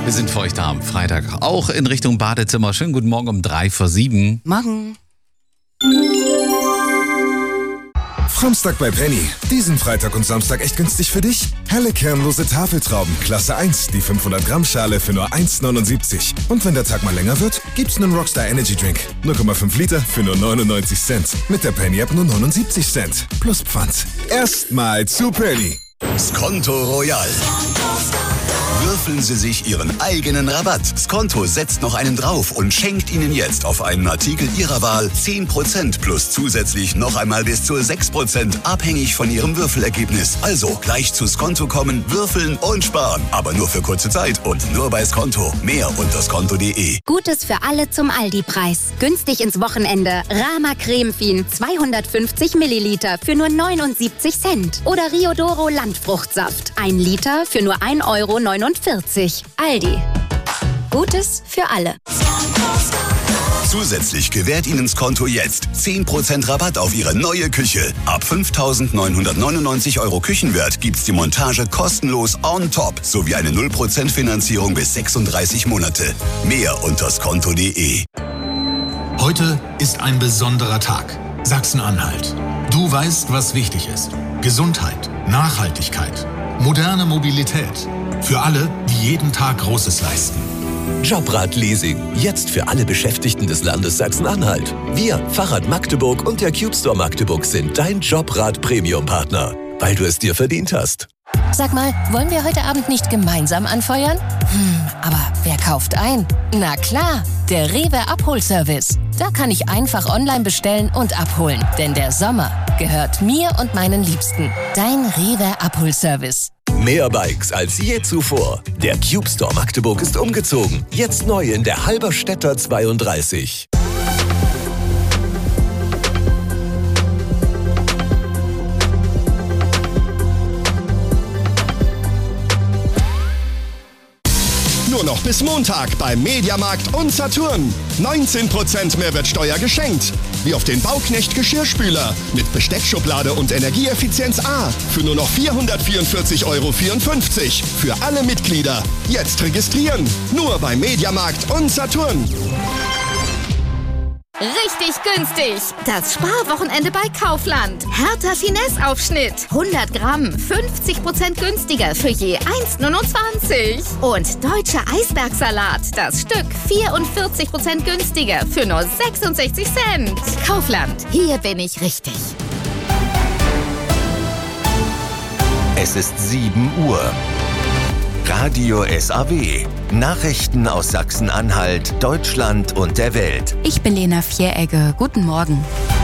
Wir sind für euch da am Freitag, auch in Richtung Badezimmer. Schönen guten Morgen um 6:03. Morgen. Samstag bei Penny. Diesen Freitag und Samstag echt günstig für dich. Helle kernlose Tafeltrauben, Klasse 1, die 500 Gramm Schale für nur 1,79. Und wenn der Tag mal länger wird, gibt's einen Rockstar Energy Drink. 0,5 Liter für nur 99 Cent. Mit der Penny App nur 79 Cent. Plus Pfand. Erstmal zu Penny. Skonto Royal. Würfeln Sie sich Ihren eigenen Rabatt. Skonto setzt noch einen drauf und schenkt Ihnen jetzt auf einen Artikel Ihrer Wahl 10% plus zusätzlich noch einmal bis zu 6%, abhängig von Ihrem Würfelergebnis. Also gleich zu Skonto kommen, würfeln und sparen. Aber nur für kurze Zeit und nur bei Skonto. Mehr unter skonto.de. Gutes für alle zum Aldi-Preis. Günstig ins Wochenende. Rama Cremefin 250 Milliliter für nur 79 Cent. Oder Riodoro Landfruchtsaft 1 Liter für nur 1,49 €. Aldi. Gutes für alle. Zusätzlich gewährt Ihnen Skonto jetzt 10% Rabatt auf Ihre neue Küche. Ab 5.999 € Küchenwert gibt's die Montage kostenlos on top sowie eine 0% Finanzierung bis 36 Monate. Mehr unter skonto.de. Heute ist ein besonderer Tag. Sachsen-Anhalt. Du weißt, was wichtig ist. Gesundheit, Nachhaltigkeit, moderne Mobilität. Für alle, die jeden Tag Großes leisten. Jobrad-Leasing. Jetzt für alle Beschäftigten des Landes Sachsen-Anhalt. Wir, Fahrrad Magdeburg und der CubeStore Magdeburg sind dein Jobrad-Premium-Partner, weil du es dir verdient hast. Sag mal, wollen wir heute Abend nicht gemeinsam anfeuern? Aber wer kauft ein? Na klar, der Rewe Abholservice. Da kann ich einfach online bestellen und abholen. Denn der Sommer gehört mir und meinen Liebsten. Dein Rewe Abholservice. Mehr Bikes als je zuvor. Der CubeStore Magdeburg ist umgezogen. Jetzt neu in der Halberstädter 32. Nur noch bis Montag beim Mediamarkt und Saturn. 19% Mehrwertsteuer geschenkt. Wie auf den Bauknecht Geschirrspüler mit Besteckschublade und Energieeffizienz A für nur noch 444,54 € für alle Mitglieder. Jetzt registrieren. Nur beim Mediamarkt und Saturn. Richtig günstig. Das Sparwochenende bei Kaufland. Hertha Finesse-Aufschnitt. 100 Gramm, 50% günstiger für je 1,29 €. Und deutscher Eisbergsalat. Das Stück 44% günstiger für nur 66 Cent. Kaufland. Hier bin ich richtig. Es ist 7 Uhr. Radio SAW. Nachrichten aus Sachsen-Anhalt, Deutschland und der Welt. Ich bin Lena Vieregge. Guten Morgen.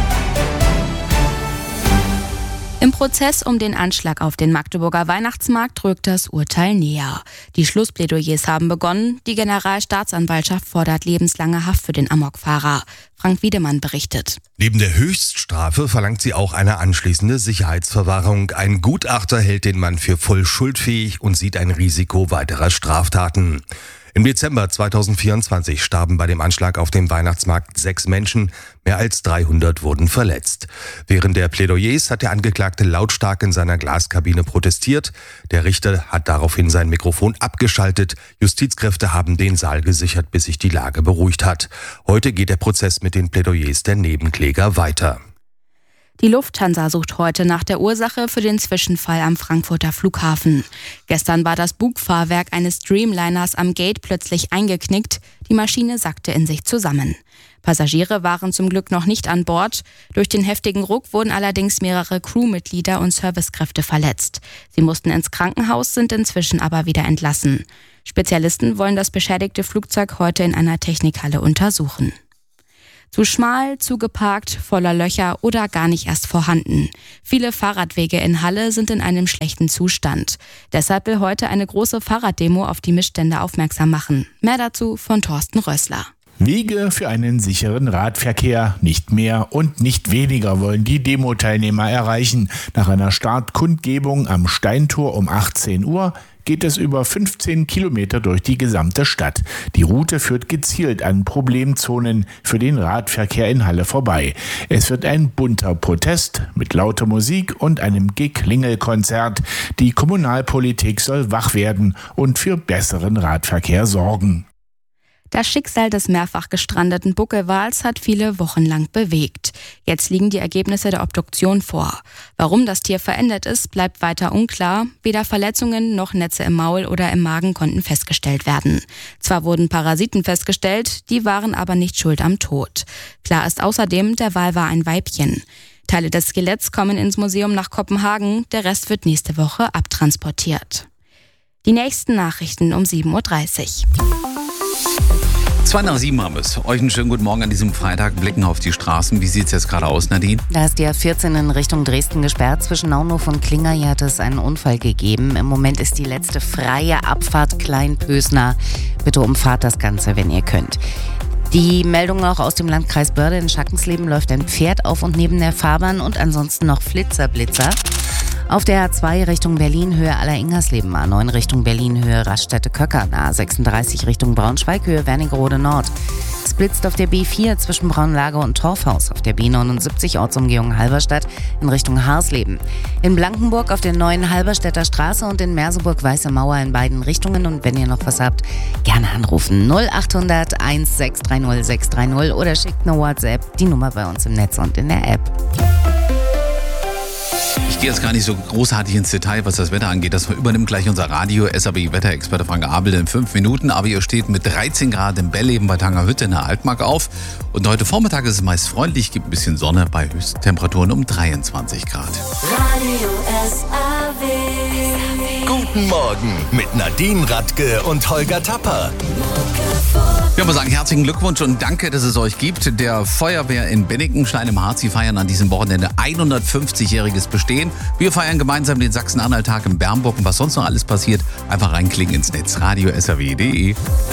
Im Prozess um den Anschlag auf den Magdeburger Weihnachtsmarkt rückt das Urteil näher. Die Schlussplädoyers haben begonnen. Die Generalstaatsanwaltschaft fordert lebenslange Haft für den Amokfahrer. Frank Wiedemann berichtet. Neben der Höchststrafe verlangt sie auch eine anschließende Sicherheitsverwahrung. Ein Gutachter hält den Mann für voll schuldfähig und sieht ein Risiko weiterer Straftaten. Im Dezember 2024 starben bei dem Anschlag auf dem Weihnachtsmarkt 6 Menschen, mehr als 300 wurden verletzt. Während der Plädoyers hat der Angeklagte lautstark in seiner Glaskabine protestiert. Der Richter hat daraufhin sein Mikrofon abgeschaltet. Justizkräfte haben den Saal gesichert, bis sich die Lage beruhigt hat. Heute geht der Prozess mit den Plädoyers der Nebenkläger weiter. Die Lufthansa sucht heute nach der Ursache für den Zwischenfall am Frankfurter Flughafen. Gestern war das Bugfahrwerk eines Dreamliners am Gate plötzlich eingeknickt. Die Maschine sackte in sich zusammen. Passagiere waren zum Glück noch nicht an Bord. Durch den heftigen Ruck wurden allerdings mehrere Crewmitglieder und Servicekräfte verletzt. Sie mussten ins Krankenhaus, sind inzwischen aber wieder entlassen. Spezialisten wollen das beschädigte Flugzeug heute in einer Technikhalle untersuchen. Zu schmal, zu geparkt, voller Löcher oder gar nicht erst vorhanden. Viele Fahrradwege in Halle sind in einem schlechten Zustand. Deshalb will heute eine große Fahrraddemo auf die Missstände aufmerksam machen. Mehr dazu von Thorsten Rössler. Wege für einen sicheren Radverkehr. Nicht mehr und nicht weniger wollen die Demo-Teilnehmer erreichen. Nach einer Startkundgebung am Steintor um 18 Uhr geht es über 15 Kilometer durch die gesamte Stadt. Die Route führt gezielt an Problemzonen für den Radverkehr in Halle vorbei. Es wird ein bunter Protest mit lauter Musik und einem Geklingelkonzert. Die Kommunalpolitik soll wach werden und für besseren Radverkehr sorgen. Das Schicksal des mehrfach gestrandeten Buckelwals hat viele Wochen lang bewegt. Jetzt liegen die Ergebnisse der Obduktion vor. Warum das Tier verendet ist, bleibt weiter unklar. Weder Verletzungen noch Netze im Maul oder im Magen konnten festgestellt werden. Zwar wurden Parasiten festgestellt, die waren aber nicht schuld am Tod. Klar ist außerdem, der Wal war ein Weibchen. Teile des Skeletts kommen ins Museum nach Kopenhagen, der Rest wird nächste Woche abtransportiert. Die nächsten Nachrichten um 7.30 Uhr. 7:02 haben wir es. Euch einen schönen guten Morgen an diesem Freitag. Blicken auf die Straßen. Wie sieht es jetzt gerade aus, Nadine? Da ist die A14 in Richtung Dresden gesperrt. Zwischen Naunhof und Klinger hier hat es einen Unfall gegeben. Im Moment ist die letzte freie Abfahrt Kleinpösner. Bitte umfahrt das Ganze, wenn ihr könnt. Die Meldung auch aus dem Landkreis Börde. In Schackensleben läuft ein Pferd auf und neben der Fahrbahn und ansonsten noch Blitzer. Auf der A2 Richtung Berlin, Höhe Aller-Ingersleben, A9 Richtung Berlin, Höhe Raststätte-Köckern, A36 Richtung Braunschweig, Höhe Wernigerode Nord. Es blitzt auf der B4 zwischen Braunlage und Torfhaus, auf der B79 Ortsumgehung Halberstadt in Richtung Harsleben. In Blankenburg auf der neuen Halberstädter Straße und in Merseburg Weiße Mauer in beiden Richtungen. Und wenn ihr noch was habt, gerne anrufen 0800 1630 630 oder schickt eine WhatsApp, die Nummer bei uns im Netz und in der App. Ich gehe jetzt gar nicht so großartig ins Detail, was das Wetter angeht. Das übernimmt gleich unser Radio-SAB-Wetterexperte Frank Abel in 5 Minuten. Aber ihr steht mit 13 Grad im Belleben bei Tangerhütte in der Altmark auf. Und heute Vormittag ist es meist freundlich, gibt ein bisschen Sonne bei Höchsttemperaturen um 23 Grad. Radio SAB. Guten Morgen mit Nadine Radke und Holger Tapper. Ich würde sagen, herzlichen Glückwunsch und danke, dass es euch gibt. Der Feuerwehr in Bennikenstein im Harz, sie feiern an diesem Wochenende 150-jähriges Bestehen. Wir feiern gemeinsam den Sachsen-Anhalt-Tag in Bernburg. Und was sonst noch alles passiert, einfach reinklicken ins Netz, radio-saw.de.